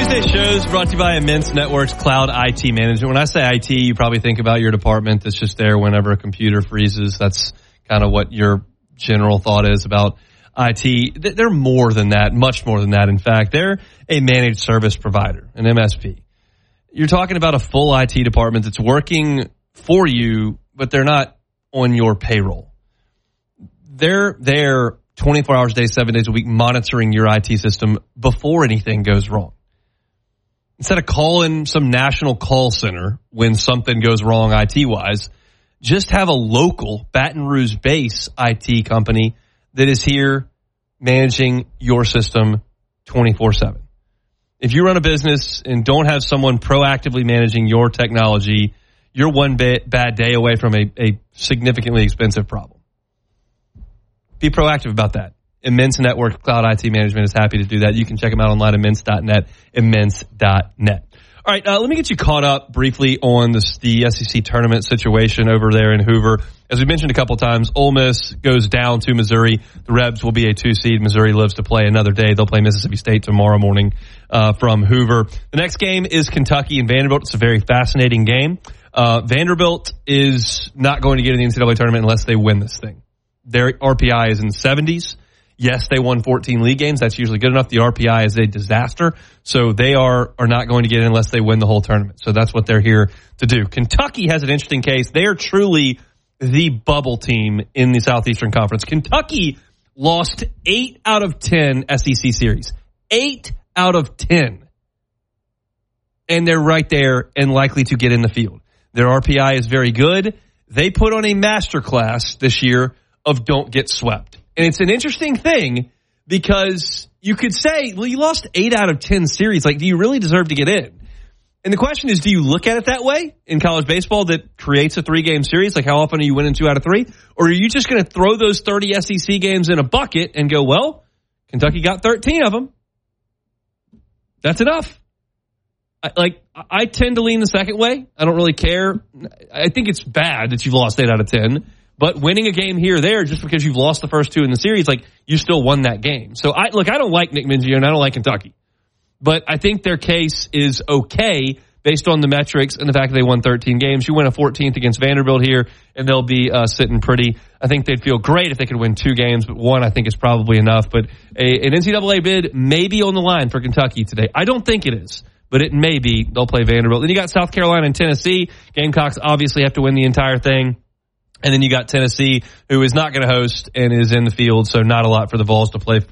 Today's show is brought to you by Immense Networks Cloud IT Management. When I say IT, you probably think about your department that's just there whenever a computer freezes. That's kind of what your general thought is about IT. They're more than that, much more than that. In fact, they're a managed service provider, an MSP. You're talking about a full IT department that's working for you, but they're not on your payroll. They're there 24 hours a day, 7 days a week, monitoring your IT system before anything goes wrong. Instead of calling some national call center when something goes wrong IT-wise, just have a local Baton Rouge base IT company that is here managing your system 24/7. If you run a business and don't have someone proactively managing your technology, you're one bad day away from a significantly expensive problem. Be proactive about that. Immense Network Cloud IT Management is happy to do that. You can check them out online, immense.net, immense.net. All right, let me get you caught up briefly on the SEC tournament situation over there in Hoover. As we mentioned a couple times, Ole Miss goes down to Missouri. The Rebs will be a 2-seed. Missouri lives to play another day. They'll play Mississippi State tomorrow morning from Hoover. The next game is Kentucky and Vanderbilt. It's a very fascinating game. Vanderbilt is not going to get in the NCAA tournament unless they win this thing. Their RPI is in the 70s. Yes, they won 14 league games. That's usually good enough. The RPI is a disaster. So they are not going to get in unless they win the whole tournament. So that's what they're here to do. Kentucky has an interesting case. They are truly the bubble team in the Southeastern Conference. Kentucky lost 8 out of 10 SEC series. 8 out of 10. And they're right there and likely to get in the field. Their RPI is very good. They put on a masterclass this year of don't get swept. And it's an interesting thing because you could say, well, you lost 8 out of 10 series. Like, do you really deserve to get in? And the question is, do you look at it that way in college baseball that creates a 3-game series? Like, how often are you winning 2 out of 3? Or are you just going to throw those 30 SEC games in a bucket and go, well, Kentucky got 13 of them. That's enough. I tend to lean the second way. I don't really care. I think it's bad that you've lost 8 out of 10. But winning a game here or there just because you've lost the first 2 in the series, like, you still won that game. So, I don't like Nick Mingio and I don't like Kentucky. But I think their case is okay based on the metrics and the fact that they won 13 games. You win a 14th against Vanderbilt here, and they'll be sitting pretty. I think they'd feel great if they could win 2 games, but 1 I think is probably enough. But an NCAA bid may be on the line for Kentucky today. I don't think it is, but it may be. They'll play Vanderbilt. Then you got South Carolina and Tennessee. Gamecocks obviously have to win the entire thing. And then you got Tennessee, who is not going to host and is in the field, so not a lot for the Vols to play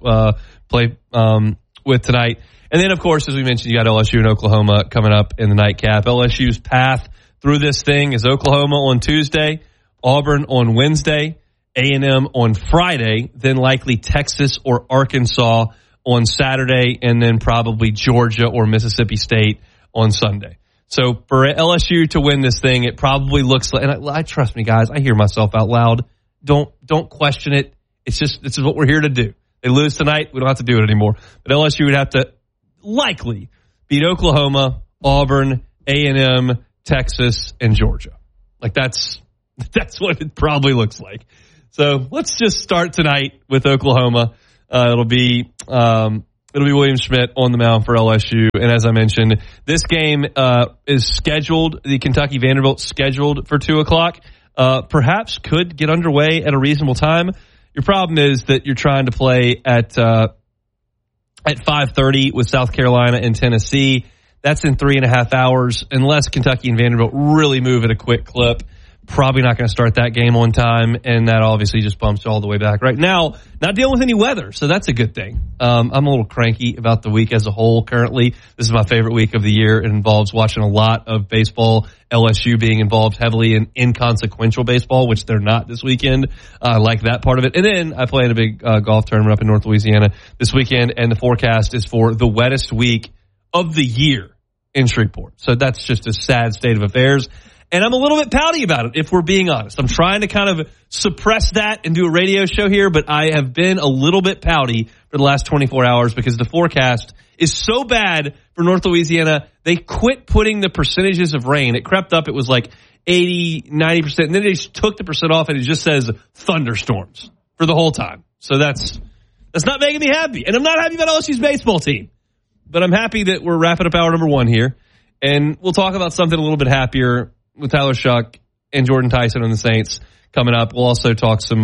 with tonight. And then, of course, as we mentioned, you got LSU and Oklahoma coming up in the nightcap. LSU's path through this thing is Oklahoma on Tuesday, Auburn on Wednesday, A&M on Friday, then likely Texas or Arkansas on Saturday, and then probably Georgia or Mississippi State on Sunday. So for LSU to win this thing, it probably looks like, and I trust me, guys, I hear myself out loud. Don't question it. It's just, this is what we're here to do. They lose tonight, we don't have to do it anymore. But LSU would have to likely beat Oklahoma, Auburn, A&M, Texas, and Georgia. Like, that's what it probably looks like. So let's just start tonight with Oklahoma. It'll be William Schmidt on the mound for LSU. And as I mentioned, this game is scheduled, the Kentucky Vanderbilt scheduled for 2 o'clock. Perhaps could get underway at a reasonable time. Your problem is that you're trying to play at 5:30 with South Carolina and Tennessee. That's in 3.5 hours. Unless Kentucky and Vanderbilt really move at a quick clip, probably not going to start that game on time, and that obviously just bumps all the way back. Right now, not dealing with any weather, so that's a good thing. I'm a little cranky about the week as a whole currently. This is my favorite week of the year. It involves watching a lot of baseball, LSU being involved heavily in inconsequential baseball, which they're not this weekend. I like that part of it. And then I play in a big golf tournament up in North Louisiana this weekend, and the forecast is for the wettest week of the year in Shreveport. So that's just a sad state of affairs. And I'm a little bit pouty about it, if we're being honest. I'm trying to kind of suppress that and do a radio show here, but I have been a little bit pouty for the last 24 hours because the forecast is so bad for North Louisiana. They quit putting the percentages of rain. It crept up. It was like 80, 90%. And then they just took the percent off and it just says thunderstorms for the whole time. So that's not making me happy. And I'm not happy about LSU's baseball team. But I'm happy that we're wrapping up hour number 1 here. And we'll talk about something a little bit happier with Tyler Shuck and Jordan Tyson and the Saints coming up. We'll also talk some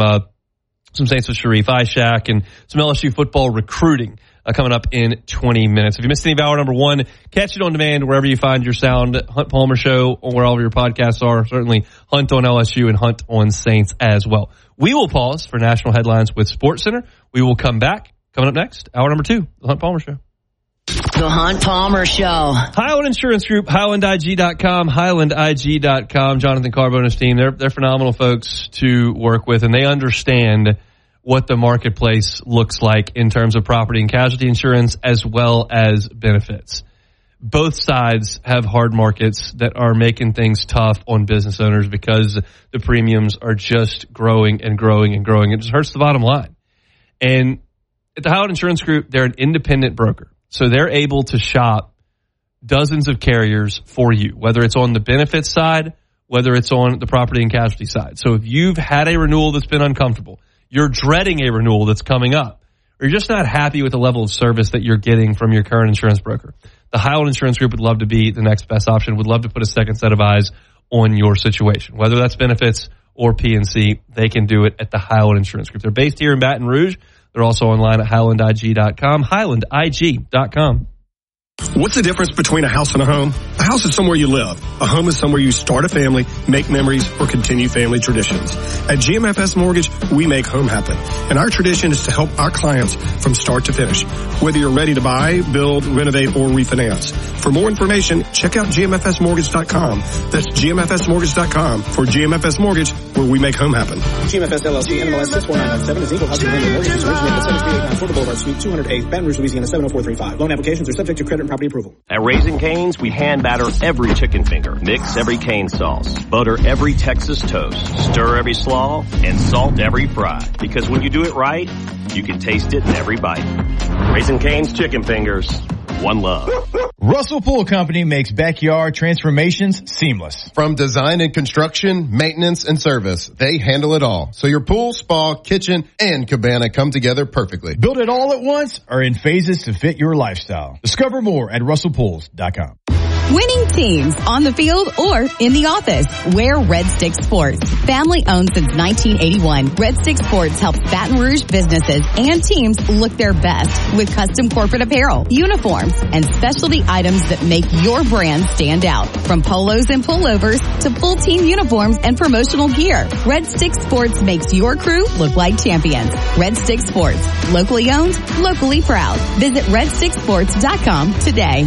Saints with Sharif Ishak and some LSU football recruiting coming up in 20 minutes. If you missed any of hour number 1, catch it on demand wherever you find your sound. Hunt Palmer Show, or wherever your podcasts are. Certainly Hunt on LSU and Hunt on Saints as well. We will pause for national headlines with SportsCenter. We will come back. Coming up next, hour number 2, the Hunt Palmer Show. The Hunt Palmer Show. Highland Insurance Group, HighlandIG.com, HighlandIG.com. Jonathan Carbo and his team, they're phenomenal folks to work with, and they understand what the marketplace looks like in terms of property and casualty insurance as well as benefits. Both sides have hard markets that are making things tough on business owners because the premiums are just growing and growing and growing. It just hurts the bottom line. And at the Highland Insurance Group, they're an independent broker. So they're able to shop dozens of carriers for you, whether it's on the benefits side, whether it's on the property and casualty side. So if you've had a renewal that's been uncomfortable, you're dreading a renewal that's coming up, or you're just not happy with the level of service that you're getting from your current insurance broker, the Highland Insurance Group would love to be the next best option, would love to put a second set of eyes on your situation. Whether that's benefits or P&C, they can do it at the Highland Insurance Group. They're based here in Baton Rouge. They're also online at HighlandIG.com, HighlandIG.com. What's the difference between a house and a home? A house is somewhere you live. A home is somewhere you start a family, make memories, or continue family traditions. At GMFS Mortgage, we make home happen. And our tradition is to help our clients from start to finish. Whether you're ready to buy, build, renovate, or refinance. For more information, check out GMFSmortgage.com. That's GMFSmortgage.com for GMFS Mortgage, where we make home happen. GMFS LLC, NMLS 64997 is equal housing lender. Mortgage is originated at 7389 Porter Boulevard, Suite 208, Baton Rouge, Louisiana 70435. Loan applications are subject to credit and property approval. At Raising Cane's, we hand batter every chicken finger, mix every cane sauce, butter every Texas toast, stir every slaw, and salt every fry. Because when you do it right, you can taste it in every bite. Raising Cane's chicken fingers. One love. Russell Pool Company makes backyard transformations seamless. From design and construction, maintenance, and service, they handle it all. So your pool, spa, kitchen, and cabana come together perfectly. Build it all at once or in phases to fit your lifestyle. Discover more at russellpools.com. Winning teams on the field or in the office. Wear Red Stick Sports. Family owned since 1981, Red Stick Sports helps Baton Rouge businesses and teams look their best with custom corporate apparel, uniforms, and specialty items that make your brand stand out. From polos and pullovers to full team uniforms and promotional gear, Red Stick Sports makes your crew look like champions. Red Stick Sports. Locally owned, locally proud. Visit redsticksports.com today.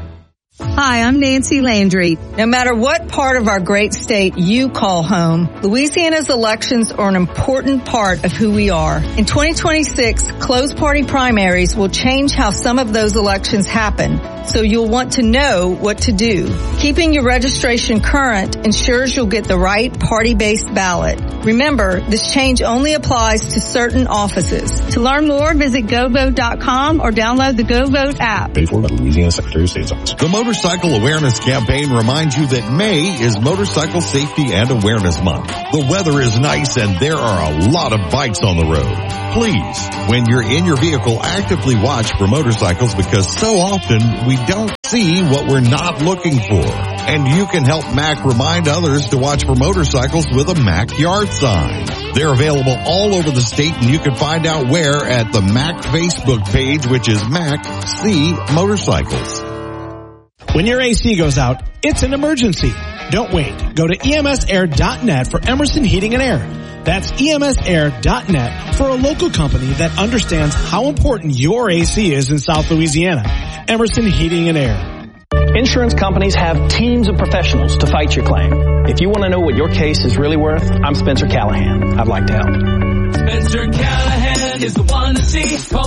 Hi, I'm Nancy Landry. No matter what part of our great state you call home, Louisiana's elections are an important part of who we are. In 2026, closed party primaries will change how some of those elections happen, so you'll want to know what to do. Keeping your registration current ensures you'll get the right party-based ballot. Remember, this change only applies to certain offices. To learn more, visit GoVote.com or download the GoVote app. Paid for by the Louisiana Secretary of State's office. The Motorcycle Awareness Campaign reminds you that May is Motorcycle Safety and Awareness Month. The weather is nice and there are a lot of bikes on the road. Please, when you're in your vehicle, actively watch for motorcycles because so often we don't see what we're not looking for. And you can help MAC remind others to watch for motorcycles with a MAC yard sign. They're available all over the state and you can find out where at the MAC Facebook page, which is MAC C Motorcycles. When your AC goes out, it's an emergency. Don't wait. Go to emsair.net for Emerson Heating and Air. That's emsair.net for a local company that understands how important your AC is in South Louisiana. Emerson Heating and Air. Insurance companies have teams of professionals to fight your claim. If you want to know what your case is really worth, I'm Spencer Callahan. I'd like to help. Spencer Callahan is the one to see. Call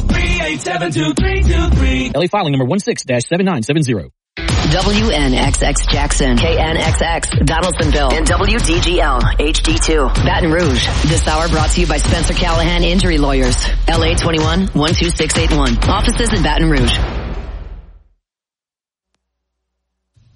387-2323. LA filing number 16-7970. WNXX Jackson, KNXX Donaldsonville, and WDGL HD2 Baton Rouge. This hour brought to you by Spencer Callahan Injury Lawyers. LA 21-12681. Offices in Baton Rouge.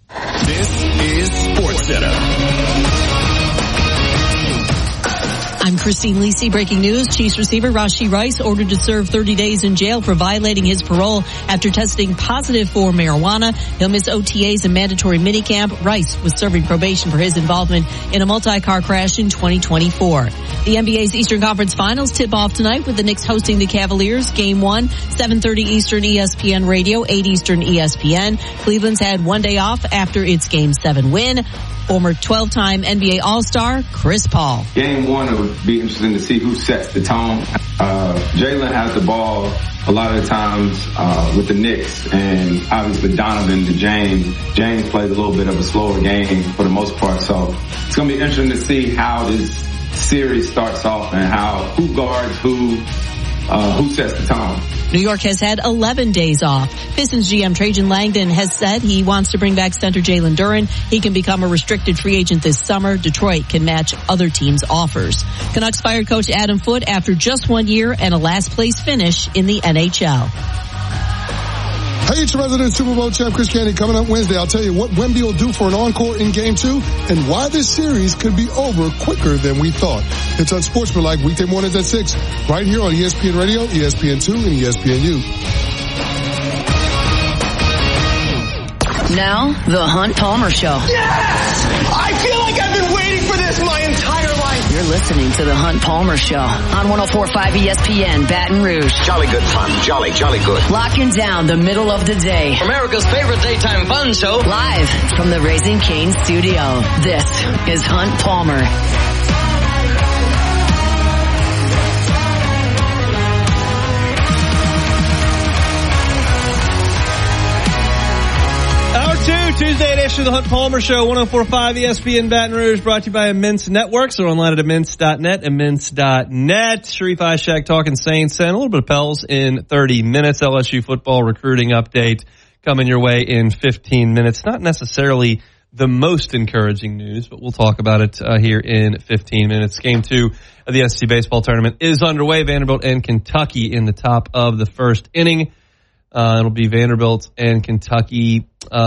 This is SportsCenter. I'm Christine Lisi. Breaking news. Chiefs receiver Rashee Rice ordered to serve 30 days in jail for violating his parole after testing positive for marijuana. He'll miss OTAs and mandatory minicamp. Rice was serving probation for his involvement in a multi-car crash in 2024. The NBA's Eastern Conference Finals tip off tonight with the Knicks hosting the Cavaliers. Game 1, 7:30 Eastern ESPN Radio, 8 Eastern ESPN. Cleveland's had one day off after its Game 7 win. Former 12-time NBA All-Star Chris Paul. Game 1, it would be interesting to see who sets the tone. Jalen has the ball a lot of the times with the Knicks, and obviously Donovan to James. James plays a little bit of a slower game for the most part, so it's going to be interesting to see how this series starts off and who guards who sets the tone. New York has had 11 days off. Pistons GM Trajan Langdon has said he wants to bring back center Jalen Duren. He can become a restricted free agent this summer. Detroit can match other teams' offers. Canucks fired coach Adam Foote after just 1 year and a last-place finish in the NHL. Hey, it's resident Super Bowl champ Chris Candy coming up Wednesday. I'll tell you what Wemby will do for an encore in Game 2 and why this series could be over quicker than we thought. It's Unsportsmanlike weekday mornings at 6 right here on ESPN Radio, ESPN2, and ESPNU. Now, the Hunt Palmer Show. Yes! I feel like I've been waiting for this my entire life. You're listening to the Hunt Palmer Show on 104.5 ESPN Baton Rouge. Jolly good fun. Jolly good. Locking down the middle of the day. America's favorite daytime fun show. Live from the Raising Cane's studio. This is Hunt Palmer. Tuesday edition of the Hunt Palmer Show, 104.5 ESPN Baton Rouge, brought to you by Immense Networks. They're online at immense.net, immense.net. Sharif Ishaq talking Saints and a little bit of Pels in 30 minutes. LSU football recruiting update coming your way in 15 minutes. Not necessarily the most encouraging news, but we'll talk about it here in 15 minutes. Game 2 of the SEC baseball tournament is underway. Vanderbilt and Kentucky in the top of the first inning. It'll be Vanderbilt and Kentucky.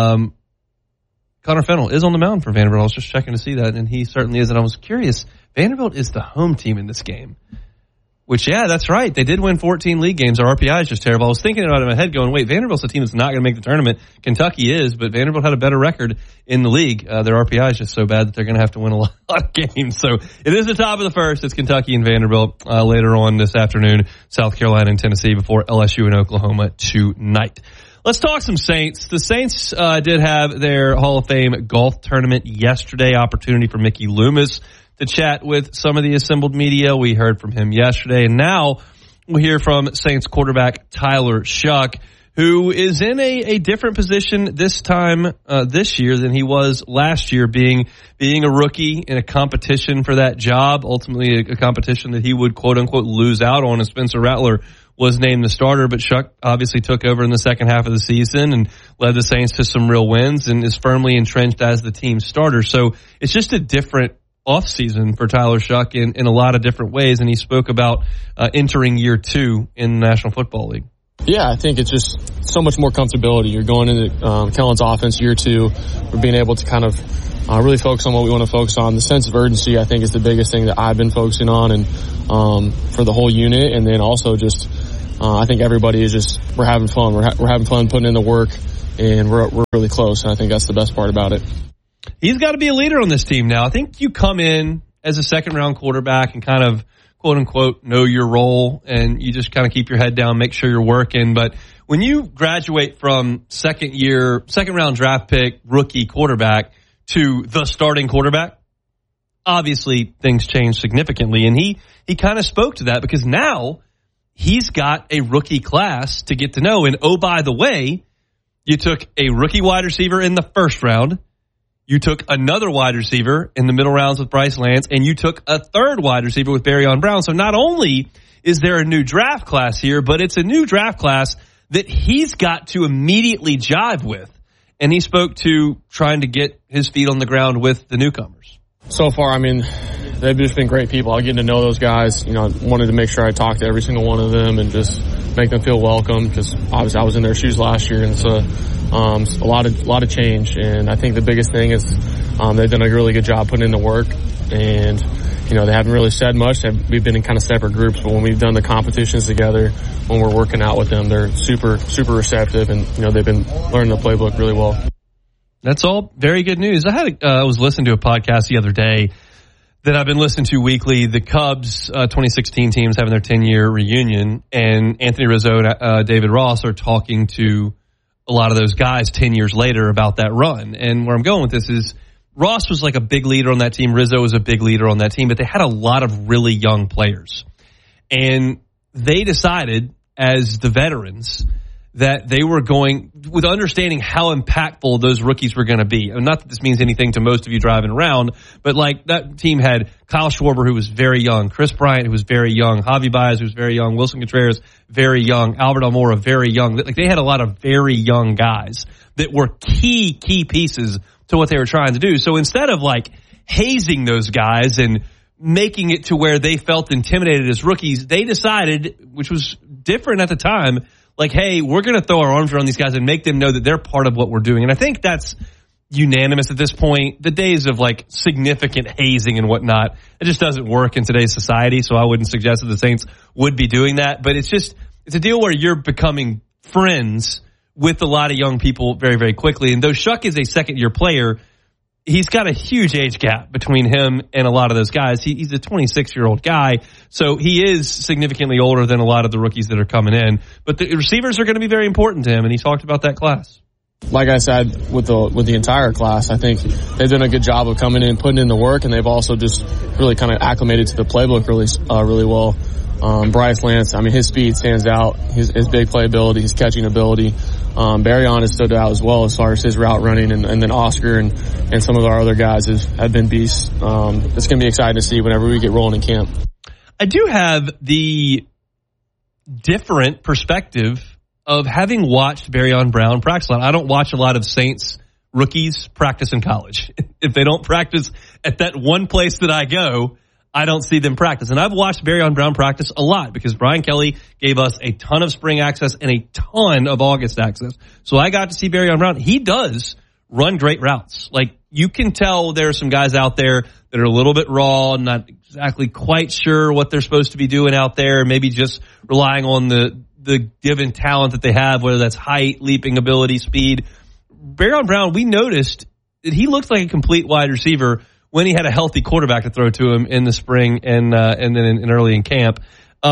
Connor Fennell is on the mound for Vanderbilt. I was just checking to see that, and he certainly is. And I was curious, Vanderbilt is the home team in this game. Which, yeah, that's right. They did win 14 league games. Our RPI is just terrible. I was thinking about it in my head going, wait, Vanderbilt's a team that's not going to make the tournament. Kentucky is, but Vanderbilt had a better record in the league. Their RPI is just so bad that they're going to have to win a lot of games. So it is the top of the first. It's Kentucky and Vanderbilt later on this afternoon. South Carolina and Tennessee before LSU and Oklahoma tonight. Let's talk some Saints. The Saints did have their Hall of Fame golf tournament yesterday. Opportunity for Mickey Loomis to chat with some of the assembled media. We heard from him yesterday. And now we'll hear from Saints quarterback Tyler Shough, who is in a different position this time this year than he was last year, being a rookie in a competition for that job, ultimately a competition that he would, quote-unquote, lose out on, as Spencer Rattler was named the starter, but Shough obviously took over in the second half of the season and led the Saints to some real wins and is firmly entrenched as the team starter. So it's just a different offseason for Tyler Shough in a lot of different ways, and he spoke about entering year 2 in the National Football League. Yeah, I think it's just so much more comfortability. You're going into Kellen's offense year 2. We're being able to kind of really focus on what we want to focus on. The sense of urgency, I think, is the biggest thing that I've been focusing on, and for the whole unit. And then also just, I think everybody is just, we're having fun. We're having fun putting in the work, and we're really close. And I think that's the best part about it. He's got to be a leader on this team now. I think you come in as a second-round quarterback and kind of, quote-unquote, know your role, and you just kind of keep your head down, make sure you're working. But when you graduate from second-round draft pick, rookie quarterback to the starting quarterback, obviously things change significantly. And he kind of spoke to that because now he's got a rookie class to get to know. And, oh, by the way, you took a rookie wide receiver in the first round. You took another wide receiver in the middle rounds with Bryce Lance, and you took a third wide receiver with Barryon Brown. So not only is there a new draft class here, but it's a new draft class that he's got to immediately jive with. And he spoke to trying to get his feet on the ground with the newcomers. So far, I mean, they've just been great people. I get to know those guys. You know, I wanted to make sure I talked to every single one of them and just make them feel welcome, because obviously I was in their shoes last year, and so a lot of change. And I think the biggest thing is they've done a really good job putting in the work. And they haven't really said much. We've been in kind of separate groups, but when we've done the competitions together, when we're working out with them, they're super, super receptive, and, they've been learning the playbook really well. That's all very good news. I was listening to a podcast the other day that I've been listening to weekly. The Cubs 2016 teams having their 10-year reunion, and Anthony Rizzo and David Ross are talking to a lot of those guys 10 years later about that run. And where I'm going with this is Ross was like a big leader on that team. Rizzo was a big leader on that team, but they had a lot of really young players. And they decided as the veterans that they were going with understanding how impactful those rookies were going to be. And not that this means anything to most of you driving around, but like that team had Kyle Schwarber, who was very young, Chris Bryant, who was very young, Javi Baez, who was very young, Wilson Contreras, very young, Albert Almora, very young. Like they had a lot of very young guys that were key pieces to what they were trying to do. So instead of like hazing those guys and making it to where they felt intimidated as rookies, they decided, which was different at the time, like, hey, we're going to throw our arms around these guys and make them know that they're part of what we're doing. And I think that's unanimous at this point. The days of like significant hazing and whatnot, it just doesn't work in today's society. So I wouldn't suggest that the Saints would be doing that. But it's a deal where you're becoming friends with a lot of young people very, very quickly. And though Shuck is a second-year player, he's got a huge age gap between him and a lot of those guys. He's a 26-year-old guy, so he is significantly older than a lot of the rookies that are coming in. But the receivers are going to be very important to him, and he talked about that class. Like I said, with the entire class, I think they've done a good job of coming in, putting in the work, and they've also just really kind of acclimated to the playbook really well. Bryce Lance, his speed stands out. His big playability, his catching ability. Barryon has stood out as well as far as his route running, and then Oscar and some of our other guys have been beasts. It's going to be exciting to see whenever we get rolling in camp. I do have the different perspective of having watched Barryon Brown practice a lot. I don't watch a lot of Saints rookies practice in college. If they don't practice at that one place that I go, I don't see them practice. And I've watched Barryon Brown practice a lot because Brian Kelly gave us a ton of spring access and a ton of August access. So I got to see Barryon Brown. He does run great routes. Like, you can tell there are some guys out there that are a little bit raw, not exactly quite sure what they're supposed to be doing out there, maybe just relying on the given talent that they have, whether that's height, leaping ability, speed. Barryon Brown, we noticed that he looked like a complete wide receiver when he had a healthy quarterback to throw to him in the spring and then in early in camp.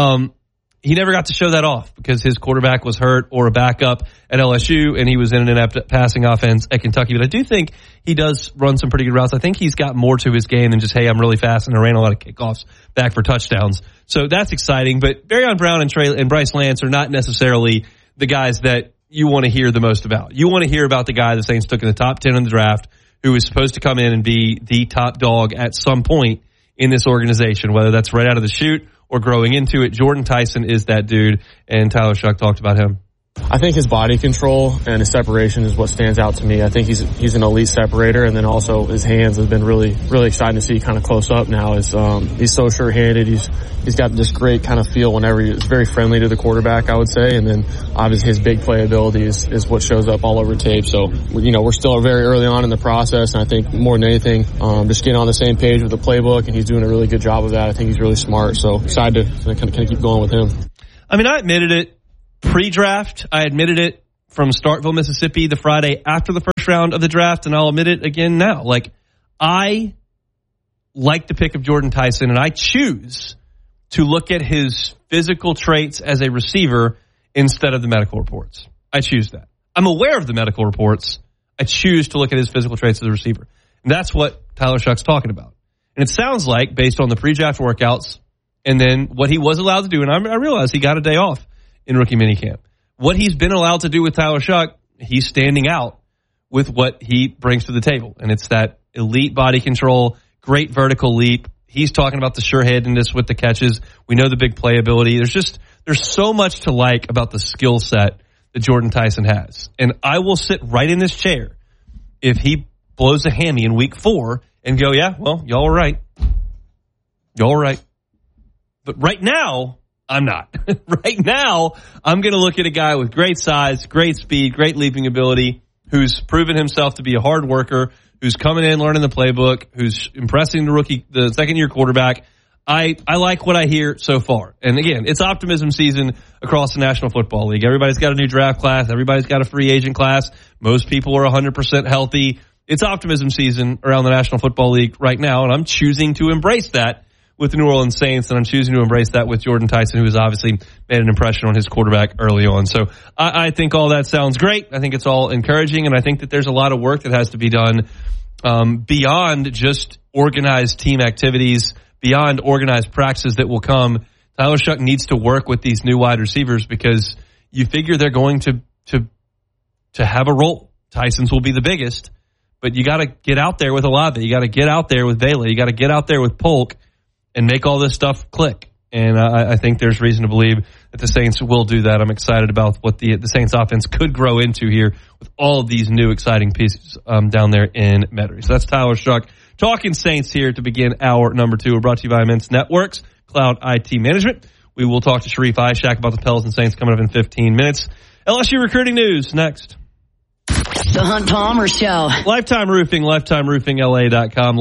He never got to show that off because his quarterback was hurt or a backup at LSU, and he was in an inept passing offense at Kentucky. But I do think he does run some pretty good routes. I think he's got more to his game than just, hey, I'm really fast, and I ran a lot of kickoffs back for touchdowns. So that's exciting. But Barryon Brown and Bryce Lance are not necessarily the guys that you want to hear the most about. You want to hear about the guy the Saints took in the top 10 in the draft, who is supposed to come in and be the top dog at some point in this organization, whether that's right out of the chute or growing into it. Jordan Tyson is that dude, and Tyler Shuck talked about him. I think his body control and his separation is what stands out to me. I think he's an elite separator, and then also his hands have been really, really exciting to see kind of close up now. He's so sure-handed. He's got this great kind of feel whenever he's very friendly to the quarterback, I would say, and then obviously his big playability is what shows up all over tape. So, we're still very early on in the process, and I think more than anything, just getting on the same page with the playbook, and he's doing a really good job of that. I think he's really smart, so excited to kind of keep going with him. I admitted it pre-draft. I admitted it from Starkville, Mississippi, the Friday after the first round of the draft, and I'll admit it again now. I like the pick of Jordan Tyson, and I choose to look at his physical traits as a receiver instead of the medical reports. I choose that. I'm aware of the medical reports. I choose to look at his physical traits as a receiver. And that's what Tyler Shuck's talking about. And it sounds like, based on the pre-draft workouts and then what he was allowed to do, and I realize he got a day off in rookie minicamp. What he's been allowed to do with Tyler Shuck, he's standing out with what he brings to the table. And it's that elite body control, great vertical leap. He's talking about the sure-handedness with the catches. We know the big playability. There's so much to like about the skill set that Jordan Tyson has. And I will sit right in this chair if he blows a hammy in week 4 and go, yeah, well, y'all are right. Y'all are right. But right now, I'm not. Right now, I'm going to look at a guy with great size, great speed, great leaping ability, who's proven himself to be a hard worker, who's coming in, learning the playbook, who's impressing the second-year quarterback. I like what I hear so far. And again, it's optimism season across the National Football League. Everybody's got a new draft class. Everybody's got a free agent class. Most people are 100% healthy. It's optimism season around the National Football League right now, and I'm choosing to embrace that with the New Orleans Saints, and I'm choosing to embrace that with Jordan Tyson, who has obviously made an impression on his quarterback early on. So I think all that sounds great. I think it's all encouraging, and I think that there's a lot of work that has to be done beyond just organized team activities, beyond organized practices that will come. Tyler Shough needs to work with these new wide receivers because you figure they're going to have a role. Tyson's will be the biggest, but you got to get out there with Olave. You got to get out there with Bailey. You got to get out there with Polk and make all this stuff click. And I think there's reason to believe that the Saints will do that. I'm excited about what the Saints offense could grow into here with all of these new exciting pieces down there in Metairie. So that's Tyler Shough talking Saints here to begin hour number 2. We're brought to you by Immense Networks, Cloud IT Management. We will talk to Sharif Ishak about the Pels and Saints coming up in 15 minutes. LSU recruiting news next. The Hunt Palmer Show. Lifetime Roofing, LifetimeRoofingLA.com,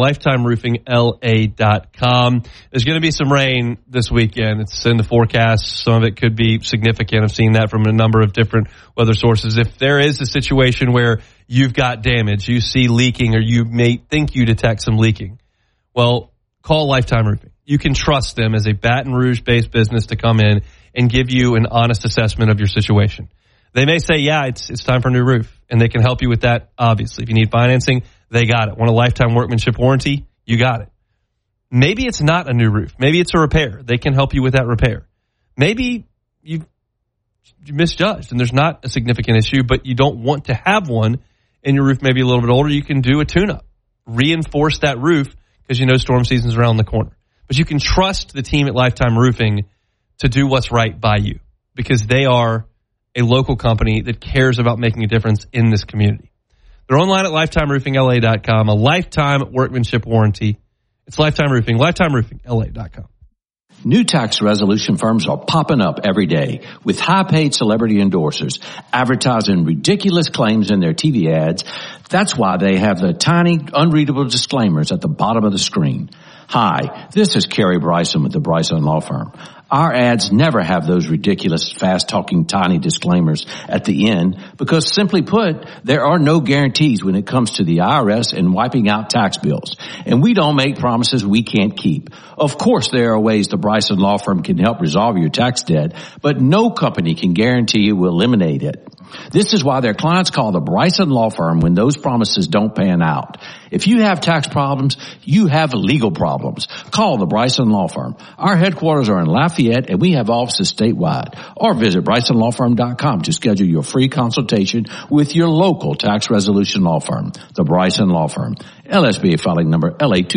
LifetimeRoofingLA.com. There's going to be some rain this weekend. It's in the forecast. Some of it could be significant. I've seen that from a number of different weather sources. If there is a situation where you've got damage, you see leaking, or you may think you detect some leaking, well, call Lifetime Roofing. You can trust them as a Baton Rouge-based business to come in and give you an honest assessment of your situation. They may say, yeah, it's time for a new roof, and they can help you with that, obviously. If you need financing, they got it. Want a lifetime workmanship warranty? You got it. Maybe it's not a new roof. Maybe it's a repair. They can help you with that repair. Maybe you misjudged, and there's not a significant issue, but you don't want to have one, and your roof may be a little bit older. You can do a tune-up. Reinforce that roof because you know storm season's around the corner. But you can trust the team at Lifetime Roofing to do what's right by you because they are a local company that cares about making a difference in this community. They're online at LifetimeRoofingLA.com, a lifetime workmanship warranty. It's Lifetime Roofing, LifetimeRoofingLA.com. New tax resolution firms are popping up every day with high-paid celebrity endorsers advertising ridiculous claims in their TV ads. That's why they have the tiny, unreadable disclaimers at the bottom of the screen. Hi, this is Kerry Bryson with the Bryson Law Firm. Our ads never have those ridiculous, fast-talking, tiny disclaimers at the end because, simply put, there are no guarantees when it comes to the IRS and wiping out tax bills. And we don't make promises we can't keep. Of course, there are ways the Bryson Law Firm can help resolve your tax debt, but no company can guarantee you will eliminate it. This is why their clients call the Bryson Law Firm when those promises don't pan out. If you have tax problems, you have legal problems. Call the Bryson Law Firm. Our headquarters are in Lafayette, and we have offices statewide. Or visit BrysonLawFirm.com to schedule your free consultation with your local tax resolution law firm, the Bryson Law Firm. LSBA filing number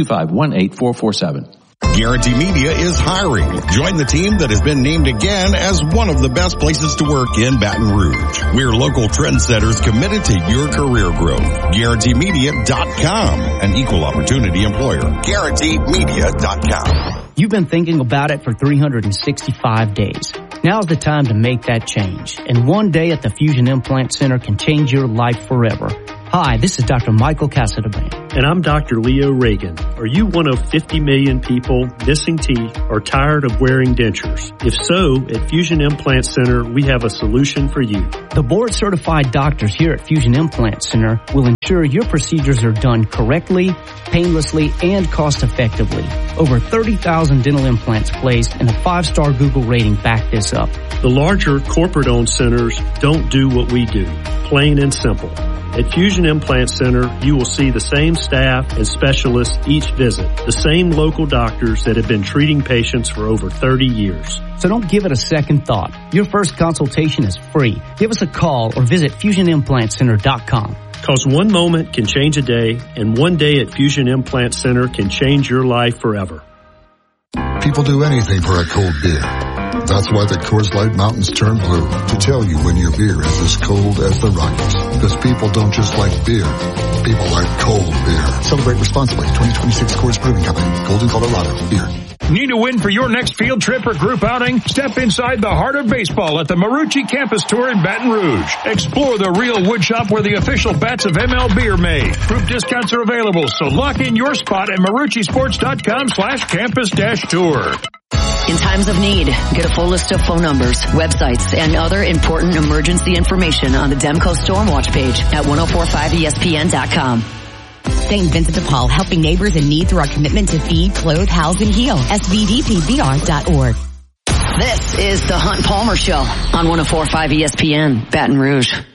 LA2518447. Guarantee Media is hiring. Join the team that has been named again as one of the best places to work in Baton Rouge. We're local trendsetters committed to your career growth. GuaranteeMedia.com, an equal opportunity employer. GuaranteeMedia.com. You've been thinking about it for 365 days. Now's the time to make that change. And one day at the Fusion Implant Center can change your life forever. Hi, this is Dr. Michael Casadaband. And I'm Dr. Leo Reagan. Are you one of 50 million people missing teeth or tired of wearing dentures? If so, at Fusion Implant Center, we have a solution for you. The board-certified doctors here at Fusion Implant Center will ensure your procedures are done correctly, painlessly, and cost-effectively. Over 30,000 dental implants placed and a 5-star Google rating back this up. The larger corporate-owned centers don't do what we do, plain and simple. At Fusion Implant Center, you will see the same staff and specialists each visit, the same local doctors that have been treating patients for over 30 years. So don't give it a second thought. Your first consultation is free. Give us a call or visit FusionImplantCenter.com. Because one moment can change a day, and one day at Fusion Implant Center can change your life forever. People do anything for a cold beer. That's why the Coors Light Mountains turn blue, to tell you when your beer is as cold as the Rockies. Because people don't just like beer, people like cold beer. Celebrate responsibly. 2026 Coors Brewing Company, Golden, Colorado. Beer. Need a win for your next field trip or group outing? Step inside the heart of baseball at the Marucci Campus Tour in Baton Rouge. Explore the real woodshop where the official bats of MLB are made. Group discounts are available, so lock in your spot at maruccisports.com/campus-tour. In times of need, get a full list of phone numbers, websites, and other important emergency information on the Demco Stormwatch page at 1045ESPN.com. St. Vincent de Paul, helping neighbors in need through our commitment to feed, clothe, house, and heal. SVDPBR.org. This is the Hunt Palmer Show on 1045 ESPN, Baton Rouge.